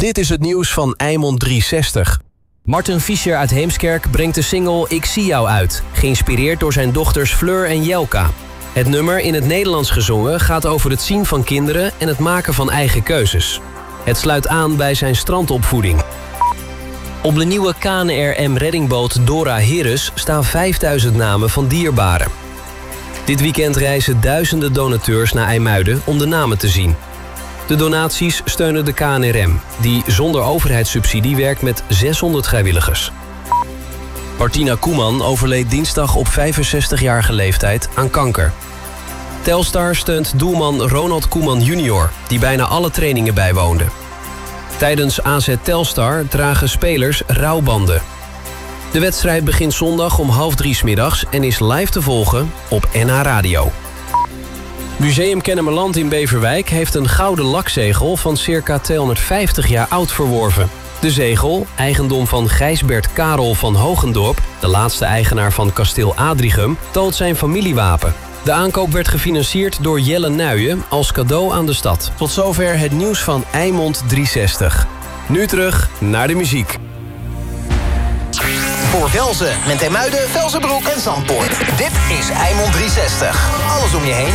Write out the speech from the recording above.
Dit is het nieuws van Eimond 360. Marten Fischer uit Heemskerk brengt de single Ik zie jou uit, geïnspireerd door zijn dochters Fleur en Jelka. Het nummer, in het Nederlands gezongen, gaat over het zien van kinderen en het maken van eigen keuzes. Het sluit aan bij zijn strandopvoeding. Op de nieuwe KNRM-reddingboot Dora Heres staan 5000 namen van dierbaren. Dit weekend reizen duizenden donateurs naar IJmuiden om de namen te zien. De donaties steunen de KNRM, die zonder overheidssubsidie werkt met 600 vrijwilligers. Martina Koeman overleed dinsdag op 65-jarige leeftijd aan kanker. Telstar steunt doelman Ronald Koeman jr., die bijna alle trainingen bijwoonde. Tijdens AZ Telstar dragen spelers rouwbanden. De wedstrijd begint zondag om 2:30 's middags en is live te volgen op NH Radio. Museum Kennemerland in Beverwijk heeft een gouden lakzegel van circa 250 jaar oud verworven. De zegel, eigendom van Gijsbert Karel van Hogendorp, de laatste eigenaar van kasteel Adrichem, toont zijn familiewapen. De aankoop werd gefinancierd door Jelle Nuijen als cadeau aan de stad. Tot zover het nieuws van Eimond 360. Nu terug naar de muziek. Voor Velzen met IJmuiden, Velzenbroek en Zandpoort. Dit is Eimond 360. Alles om je heen